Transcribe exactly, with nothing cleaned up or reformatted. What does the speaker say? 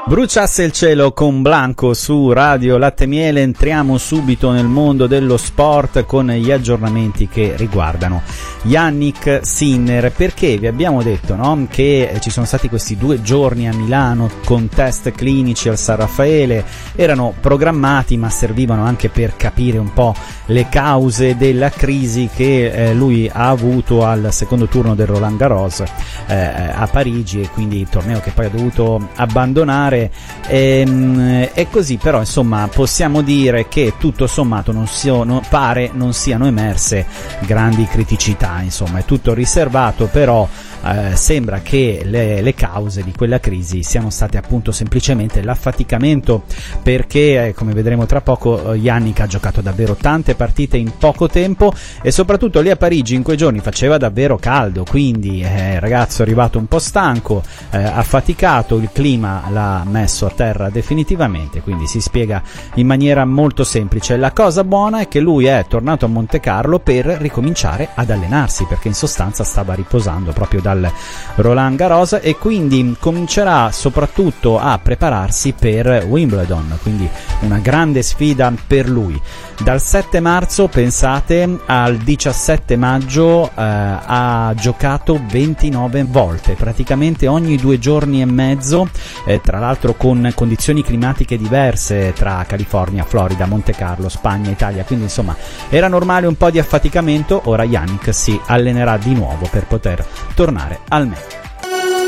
Bruciasse il cielo con Blanco su Radio Latte Miele. Entriamo subito nel mondo dello sport con gli aggiornamenti che riguardano Jannik Sinner, perché vi abbiamo detto, no, che ci sono stati questi due giorni a Milano con test clinici al San Raffaele, erano programmati ma servivano anche per capire un po' le cause della crisi che eh, lui ha avuto al secondo turno del Roland Garros eh, a Parigi, e quindi il torneo che poi ha dovuto abbandonare. E, e così, però insomma possiamo dire che tutto sommato non si, no, pare non siano emerse grandi criticità, insomma è tutto riservato, però eh, sembra che le, le cause di quella crisi siano state appunto semplicemente l'affaticamento, perché eh, come vedremo tra poco Jannik ha giocato davvero tante partite in poco tempo, e soprattutto lì a Parigi in quei giorni faceva davvero caldo, quindi eh, il ragazzo è arrivato un po' stanco, eh, affaticato, il clima l'ha messo a terra definitivamente, quindi si spiega in maniera molto semplice. La cosa buona è che lui è tornato a Monte Carlo per ricominciare ad allenarsi, perché in sostanza stava riposando proprio dal Roland Garros, e quindi comincerà soprattutto a prepararsi per Wimbledon, quindi una grande sfida per lui. Dal sette marzo, pensate, al diciassette maggio eh, ha giocato ventinove volte, praticamente ogni due giorni e mezzo, eh, tra l'altro con condizioni climatiche diverse tra California, Florida, Monte Carlo, Spagna, Italia, quindi insomma era normale un po' di affaticamento. Ora Jannik si allenerà di nuovo per poter tornare al meglio.